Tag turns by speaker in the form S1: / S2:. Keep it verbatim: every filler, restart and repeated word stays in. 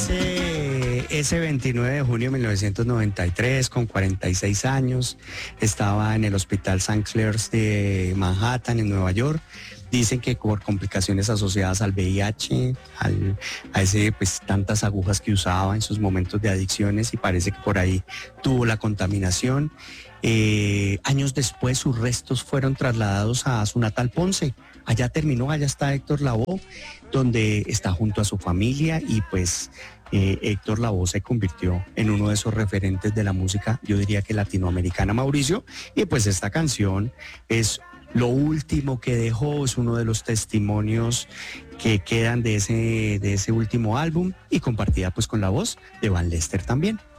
S1: Ese, ese veintinueve de junio de mil novecientos noventa y tres, con cuarenta y seis años, estaba en el Hospital Saint Clair's de Manhattan, en Nueva York. Dicen que por complicaciones asociadas al V I H, al, a ese, pues, tantas agujas que usaba en sus momentos de adicciones, y parece que por ahí tuvo la contaminación. Eh, años después sus restos fueron trasladados a su natal Ponce. Allá terminó, allá está Héctor Lavoe, donde está junto a su familia, y pues eh, Héctor Lavoe se convirtió en uno de esos referentes de la música, yo diría que latinoamericana, Mauricio, y pues esta canción es lo último que dejó, es uno de los testimonios que quedan de ese, de ese último álbum, y compartida pues con la voz de Van Lester también.